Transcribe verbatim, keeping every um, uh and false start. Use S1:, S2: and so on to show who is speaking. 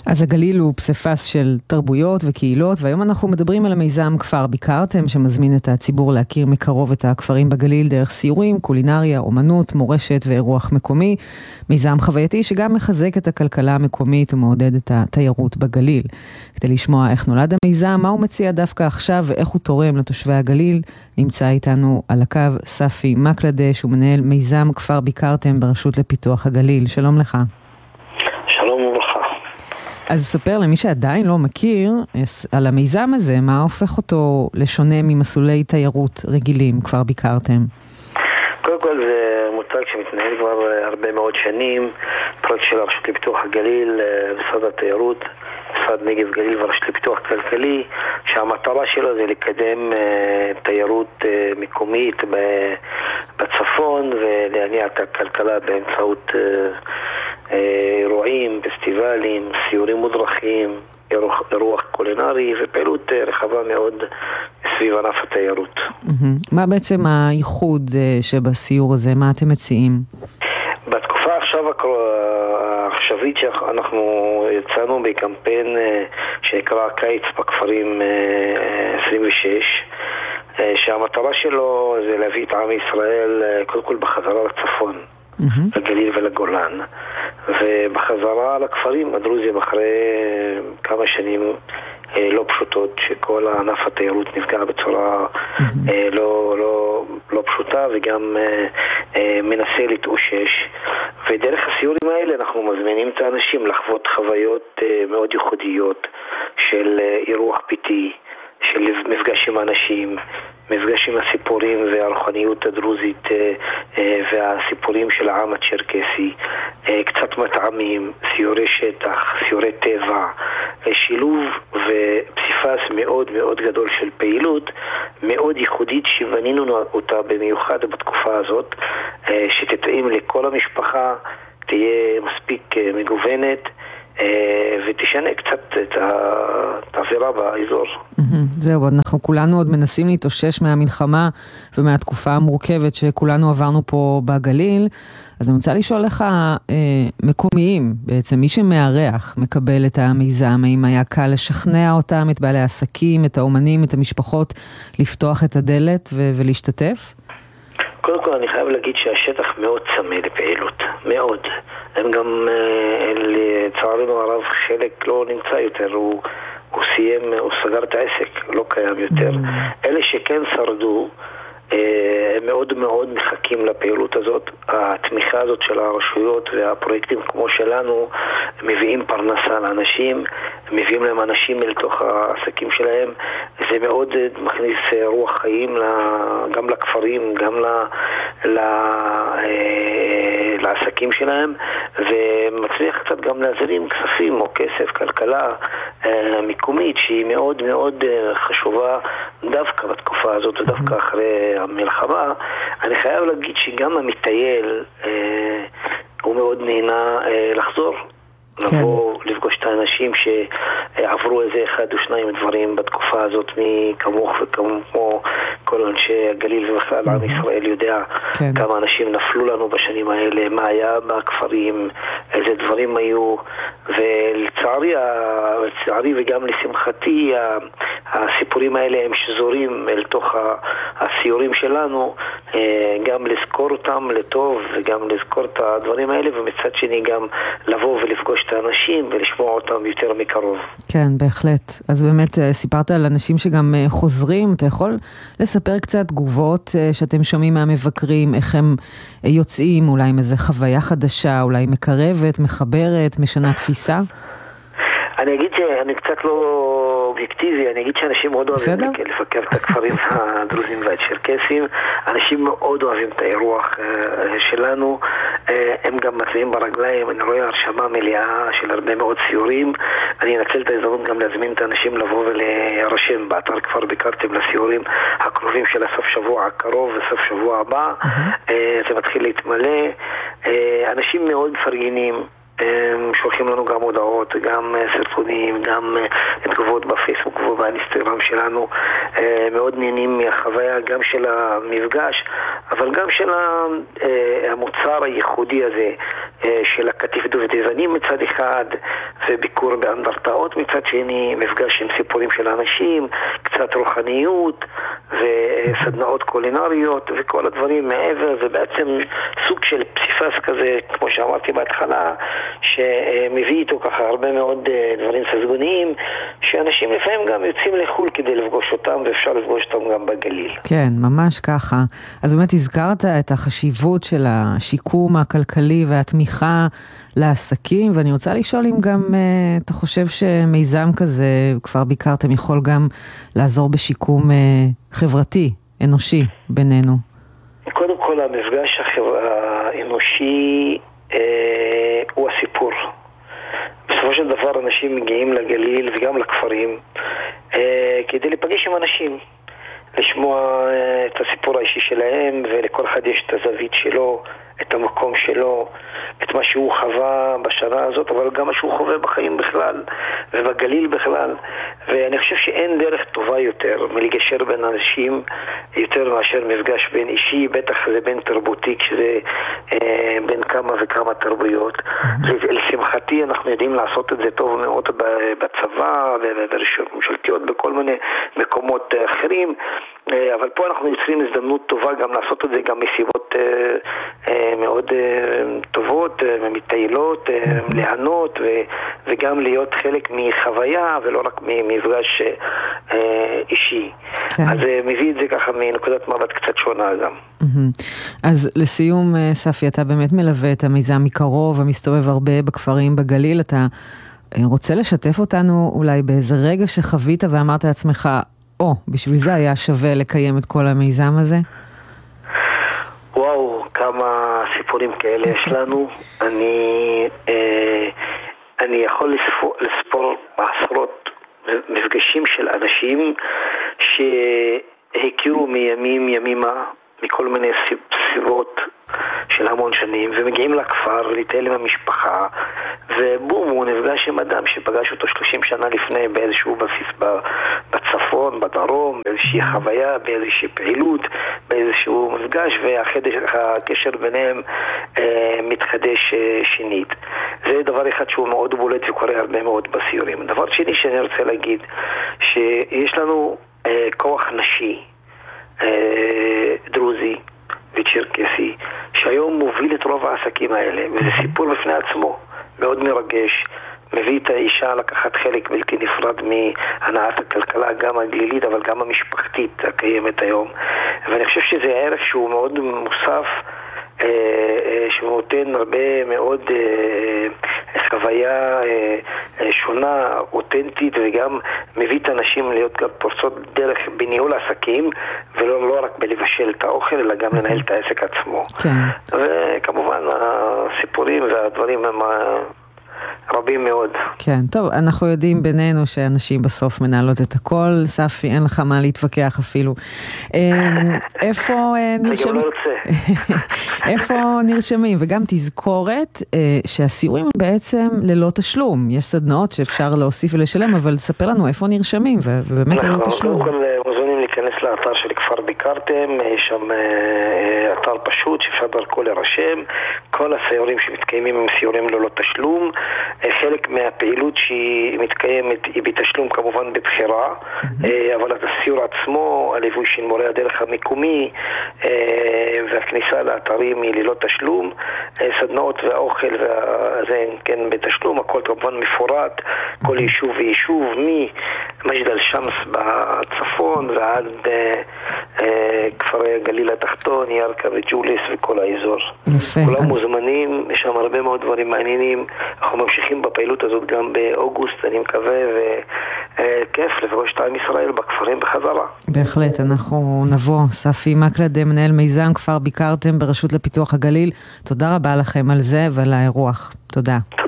S1: אז הגליל הוא פסיפס של תרבויות וקהילות, והיום אנחנו מדברים על המיזם כפר ביקרתם, שמזמין את הציבור להכיר מקרוב את הכפרים בגליל דרך סיורים, קולינריה, אומנות, מורשת ואירוח מקומי. מיזם חווייתי שגם מחזק את הכלכלה המקומית ומעודד את התיירות בגליל. כדי לשמוע איך נולד המיזם, מה הוא מציע דווקא עכשיו ואיך הוא תורם לתושבי הגליל, נמצא איתנו על הקו ספי מקלדה, שהוא מנהל מיזם כפר ביקרתם ברשות לפיתוח הגליל. שלום לך.
S2: שלום וברכה.
S1: אז ספר למי שעדיין לא מכיר על המיזם הזה, מה הופך אותו לשונה ממסלולי תיירות רגילים, כפר ביקרתם?
S2: קודם כל זה מותג שמתנהל כבר הרבה מאוד שנים, פרויקט של הרשות לפיתוח הגליל, משרד התיירות, משרד נגב גליל והרשות לפיתוח כלכלי, שהמטרה שלו זה לקדם תיירות מקומית בצפון ולהניע את הכלכלה באמצעות אירועים, פסטיבלים, סיורים מודרכים, אירוח, אירוח קולינרי ופעילות רחבה מאוד סביב ענף התיירות.
S1: מה בעצם הייחוד שבסיור הזה? מה אתם מציעים?
S2: בתקופה עכשיו העכשווית שאנחנו יצאנו בקמפיין שנקרא קיץ בכפרים עשרים ושש, שהמטרה שלו זה להביא את עם ישראל קודם כל בחזרה לצפון, לגליל ולגולן, ובחזרה לכפרים הדרוזים אחרי כמה שנים לא פשוטות, שכל הענף התיירות נפגע בצורה לא, לא, לא פשוטה וגם מנסה להתאושש. ודרך הסיורים האלה אנחנו מזמינים את האנשים לחוות חוויות מאוד ייחודיות של אירוח ביתי, של מפגש עם אנשים, מפגש עם הסיפורים והרוחניות הדרוזית והסיפורים של העם הצ'רקסי, קצת מטעמים, סיורי שטח, סיורי טבע, שילוב ופסיפס מאוד מאוד גדול של פעילות מאוד ייחודית שבנינו אותה במיוחד בתקופה הזאת, שתתאים לכל המשפחה, תהיה מספיק מגוונת ותשנה קצת את האווירה באזור.
S1: זהו, אנחנו כולנו עוד מנסים להתאושש מהמלחמה ומהתקופה המורכבת שכולנו עברנו פה בגליל. אז אני רוצה לשאול לך, מקומיים בעצם, מי שמארח מקבל את המיזם, האם היה קל לשכנע אותם, את בעלי העסקים, את האומנים, את המשפחות, לפתוח את הדלת ולהשתתף?
S2: קודם כל אני חייב להגיד שהשטח מאוד צמא לפעילות, מאוד. הם גם, לצערנו הרב, חלק לא נמצא יותר, הוא, הוא סיים, הוא סגר את העסק, לא קיים יותר. אלה שכן שרדו, הם מאוד מאוד מחכים לפעילות הזאת. התמיכה הזאת של הרשויות והפרויקטים כמו שלנו מביאים פרנסה לאנשים, מביאים להם אנשים אל תוך העסקים שלהם. זה מאוד מכניס רוח חיים גם לכפרים, גם ל... לעסקים שלהם, ומצליח קצת גם להזרים כספים או כסף, כלכלה מקומית שהיא מאוד מאוד חשובה דווקא בתקופה הזאת ודווקא אחרי המלחמה. אני חייב להגיד שגם המטייל אה, הוא מאוד נהנה אה, לחזור, כן. לבוא, לפגוש את האנשים שעברו איזה אחד או שניים דברים בתקופה הזאת, מי כמוך וכמו כל אנשי הגליל ובכלל עם ישראל יודע כן. כמה אנשים נפלו לנו בשנים האלה, מה היה בכפרים, איזה דברים היו, ולצערי, לצערי וגם לשמחתי הסיפורים האלה הם שזורים אל תוך הסיורים שלנו, גם לזכור אותם לטוב וגם לזכור את הדברים האלה, ומצד שני גם לבוא ולפגוש את האנשים ולשמוע אותם יותר מקרוב.
S1: כן, בהחלט. אז באמת סיפרת על אנשים שגם חוזרים, אתה יכול לספר קצת תגובות שאתם שומעים מהמבקרים, איך הם יוצאים, אולי עם איזו חוויה חדשה, אולי מקרבת, מחברת, משנה תפיסה?
S2: אני אגיד שאני קצת לא אובייקטיבי, אני אגיד שאנשים מאוד אוהבים לפקר את הכפרים הדרוזים והצ'רקסים, אנשים מאוד אוהבים את האירוח שלנו, הם גם מצביעים ברגליים, אני רואה הרשמה מלאה של הרבה מאוד סיורים, אני אנצל את ההזדמנות גם להזמין את האנשים לבוא ולהירשם באתר כפר ביקרתם לסיורים הקרובים של הסוף שבוע הקרוב וסוף שבוע הבא, זה מתחיל להתמלא, אנשים מאוד מפרגנים, שולחים לנו גם הודעות, גם סרטונים, גם תגובות בפייסבוק ובאינסטגרם שלנו, מאוד נהנים מהחוויה גם של המפגש, אבל גם של המוצר הייחודי הזה של הקטיף דובדבנים מצד אחד, וביקור באנדרטאות מצד שני, מפגש עם סיפורים של אנשים, קצת רוחניות וסדנאות קולינריות וכל הדברים מעבר, ובעצם סוג של פסיפס כזה, כמו שאמרתי בהתחלה, שמביא איתו ככה הרבה מאוד דברים ססגוניים, שאנשים לפעמים גם יוצאים לחול כדי לפגוש אותם, ואפשר לפגוש אותם גם בגליל.
S1: כן, ממש ככה. אז באמת הזכרת את החשיבות של השיקום הכלכלי והתמיכה לעסקים, ואני רוצה לשאול אם גם uh, אתה חושב שמיזם כזה, כבר ביקרתם, יכול גם לעזור בשיקום uh, חברתי, אנושי, בינינו.
S2: קודם כל, המפגש החבר... האנושי uh, הוא הסיפור. בסופו של דבר אנשים מגיעים לגליל וגם לכפרים uh, כדי לפגש עם אנשים, לשמוע uh, את הסיפור האישי שלהם, ולכל אחד יש את הזווית שלו, את המקום שלו, את מה שהוא חווה בשנה הזאת, אבל גם מה שהוא חווה בחיים בכלל, ובגליל בכלל. ואני חושב שאין דרך טובה יותר מלגשר בין אנשים, יותר מאשר מפגש בין אישי, בטח זה בין תרבותי, כשזה אה, בין כמה וכמה תרבויות. Mm-hmm. לשמחתי אנחנו יודעים לעשות את זה טוב מאוד בצבא, וברשויות ממשלתיות, בכל מיני מקומות אחרים. אבל פה אנחנו יוצרים הזדמנות טובה גם לעשות את זה גם מסיבות אה, אה, מאוד אה, טובות, אה, מטיילות, אה, להנות ו, וגם להיות חלק מחוויה ולא רק ממפגש אה, אישי. כן. אז אה, מביא את זה ככה מנקודת מבט קצת שונה גם.
S1: אז לסיום, ספי, אתה באמת מלווה את המיזם מקרוב ומסתובב הרבה בכפרים בגליל. אתה רוצה לשתף אותנו אולי באיזה רגע שחווית ואמרת לעצמך, או, בשביל זה היה שווה לקיים את כל המיזם הזה?
S2: וואו, כמה סיפורים כאלה יש לנו. אני, אה, אני יכול לספור, לספור בעשרות מפגשים של אנשים שהכירו מימים ימימה, מכל מיני סיבות של המון שנים, ומגיעים לכפר לטייל עם המשפחה, ובום, הוא נפגש עם אדם שפגש אותו שלושים שנה לפני באיזשהו בסיס בצפון, בדרום, באיזושהי חוויה, באיזושהי פעילות, באיזשהו מפגש, והקשר ביניהם אה, מתחדש אה, שנית. זה דבר אחד שהוא מאוד בולט וקורה הרבה מאוד בסיורים. דבר שני שאני רוצה להגיד, שיש לנו אה, כוח נשי, אה, דרוזי וצ'רקסי, שהיום מוביל את רוב העסקים האלה, וזה סיפור בפני עצמו, מאוד מרגש, מביא את האישה לקחת חלק בלתי נפרד מהנעת הכלכלה, גם הגלילית, אבל גם המשפחתית הקיימת היום. ואני חושב שזה ערך שהוא מאוד מוסף, אה, אה, שהוא נותן הרבה מאוד אה, חוויה אה, אה, שונה, אותנטית, וגם מביא את האנשים להיות גם פורצות דרך בניהול העסקים, ולא לא רק בלבשל את האוכל, אלא גם לנהל את העסק עצמו.
S1: כן.
S2: וכמובן הסיפורים והדברים הם רבים מאוד.
S1: כן, טוב, אנחנו יודעים בינינו שאנשים בסוף מנהלות את הכל. ספי, אין לך מה להתווכח אפילו. איפה נרשמים?
S2: אני גם לא רוצה.
S1: איפה נרשמים? וגם תזכורת שהסיורים בעצם ללא תשלום. יש סדנאות שאפשר להוסיף ולשלם, אבל ספר לנו איפה נרשמים, ובאמת ללא תשלום.
S2: מוזמנים להיכנס לאתר של כפר ביקרתם, יש שם אתר פשוט שאפשר דרכו לרשם. כל הסיורים שמתקיימים הם סיורים ללא תשלום. חלק מהפעילות שהיא מתקיימת היא בתשלום כמובן בבחירה, אבל הסיור עצמו, הליווי של מורה הדרך המקומי והכניסה לאתרים היא ללא תשלום. סדנאות והאוכל וזה כן בתשלום, הכל כמובן מפורט, כל יישוב ויישוב, ממג'ד אל-שמס בצפון ועד כפרי הגליל התחתון, ירכא וג'וליס וכל האזור. כולם מוזמנים, יש שם הרבה מאוד דברים מעניינים. אנחנו ממשיכים בפעילות הזאת גם באוגוסט, אני מקווה, וכיף לפגוש את עם ישראל בכפרים בחזרה.
S1: בהחלט, אנחנו נבוא. ספי מקלד, מנהל מיזם כפר ביקרתם ברשות לפיתוח הגליל, תודה רבה לכם על זה ועל האירוח. תודה.